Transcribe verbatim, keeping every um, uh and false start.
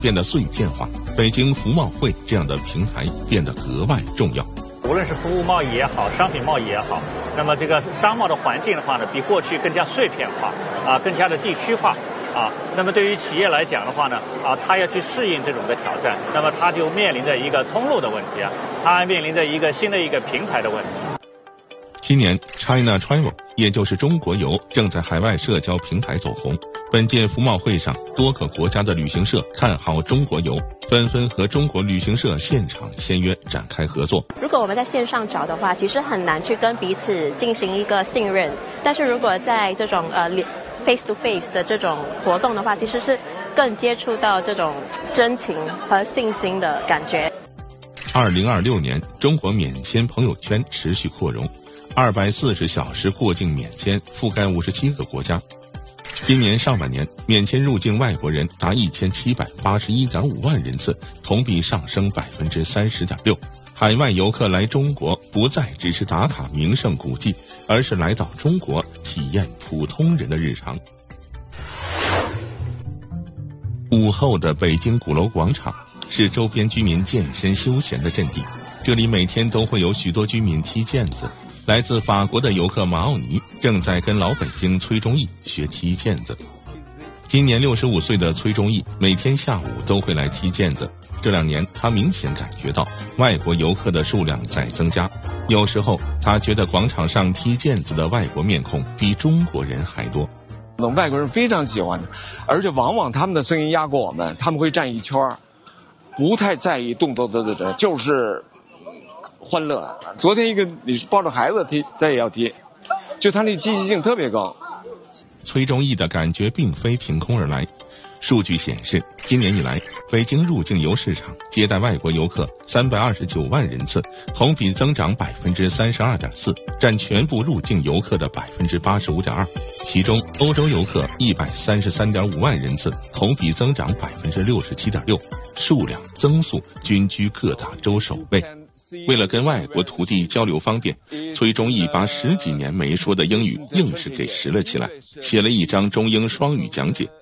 变得碎片化，北京服贸会这样的平台变得格外重要。 无论是服务贸易也好，商品贸易也好，那么这个商贸的环境的话呢，比过去更加碎片化啊，更加的地区化啊。那么对于企业来讲的话呢，啊，它要去适应这种的挑战，那么它就面临着一个通路的问题啊，它还面临着一个新的一个平台的问题。 今年 China Travel 也就是中国游正在海外社交平台走红。本届服贸会上，多个国家的旅行社看好中国游，纷纷和中国旅行社现场签约展开合作。 如果我们在线上找的话，其实很难去跟彼此进行一个信任，但是如果在这种呃 face to face 的这种活动的话，其实是更接触到这种真情和信心的感觉。 二零二六年，中国免签朋友圈持续扩容，二百四十小时过境免签覆盖五十七个国家。今年上半年，免签入境外国人达一千七百八十一点五万人次，同比上升百分之三十点六。海外游客来中国不再只是打卡名胜古迹，而是来到中国体验普通人的日常。午后的北京鼓楼广场是周边居民健身休闲的阵地，这里每天都会有许多居民踢毽子。来自法国的游客马奥尼正在跟老北京崔忠义学踢毽子。今年六十五岁的崔忠义每天下午都会来踢毽子。这两年他明显感觉到外国游客的数量在增加，有时候他觉得广场上踢毽子的外国面孔比中国人还多。 外国人非常喜欢，而且往往他们的声音压过我们，他们会站一圈，不太在意动作的的，就是欢乐。昨天一个你抱着孩子踢，他也要踢，就他那积极性特别高。 崔忠义的感觉并非凭空而来。数据显示，今年以来，北京入境游市场接待外国游客三百二十九万人次，同比增长百分之三十二点四，占全部入境游客的百分之八十五点二。其中，欧洲游客一百三十三点五万人次，同比增长百分之六十七点六，数量增速均居各大洲首位。为了跟外国徒弟交流方便，崔忠义把十几年没说的英语硬是给拾了起来，写了一张中英双语讲解。